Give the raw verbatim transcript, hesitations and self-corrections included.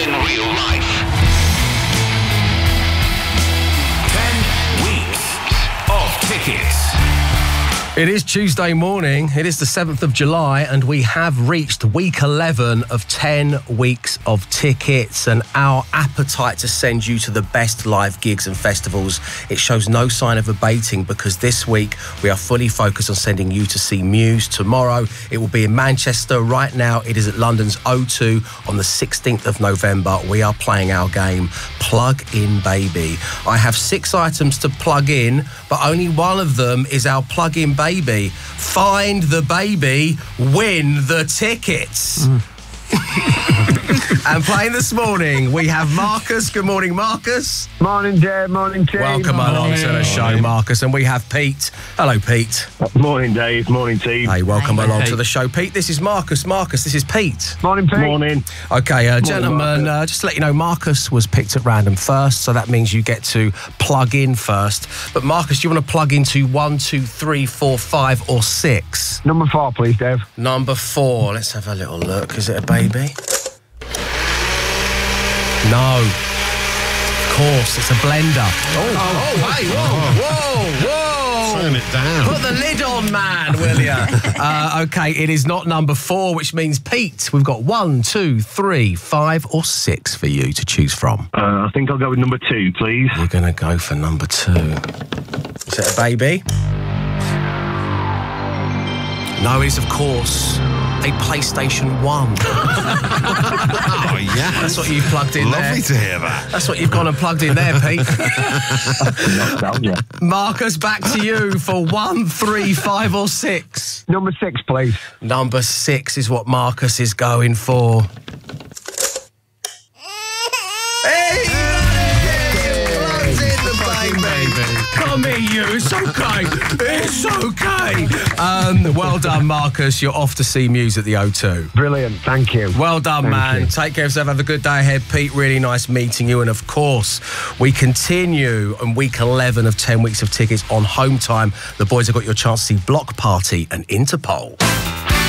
in real life. Ten weeks of tickets. It is Tuesday morning, it is the seventh of July, and we have reached week eleven of ten weeks of tickets, and our appetite to send you to the best live gigs and festivals, it shows no sign of abating, because this week we are fully focused on sending you to see Muse. Tomorrow it will be in Manchester. Right now it is at London's O two on the sixteenth of November. We are playing our game, Plug In Baby. I have six items to plug in, but only one of them is our Plug In Baby. Find the baby, win the tickets. Mm. And playing this morning, we have Marcus. Good morning, Marcus. Morning, Dave. Morning, team. Welcome morning. along to the show, Marcus. And we have Pete. Hello, Pete. Morning, Dave. Morning, team. Hey, welcome Hi, along Pete. to the show, Pete. This is Marcus. Marcus, this is Pete. Morning, Pete. Morning. Okay, uh, Morning, gentlemen, uh, just to let you know, Marcus was picked at random first, so that means you get to plug in first. But Marcus, do you want to plug into one, two, three, four, five, or six? Number four, please, Dave. Number four. Let's have a little look. Is it a baby? No. Of course, it's a blender. Oh, oh hey, whoa, whoa, whoa. Turn it down. Put the lid on, man, will ya? uh, okay, it is not number four, which means, Pete, we've got one, two, three, five, or six for you to choose from. Uh, I think I'll go with number two, please. You're going to go for number two. Is it a baby? No, it is, of course, a PlayStation one. Oh, yeah. That's what you've plugged in there. Lovely to hear that. That's what you've gone and plugged in there, Pete. Nostalgia. Marcus, back to you for one, three, five, or six. Number six, please. Number six is what Marcus is going for. Hey, plugged in the baby. Come here, you. It's okay. It's okay. Um, well done, Marcus. You're off to see Muse at the O two. Brilliant. Thank you. Well done, Thank man. you. Take care of yourself. Have a good day ahead, Pete. Really nice meeting you. And of course, we continue on week eleven of ten weeks of tickets on Home Time. The boys have got your chance to see Block Party and Interpol.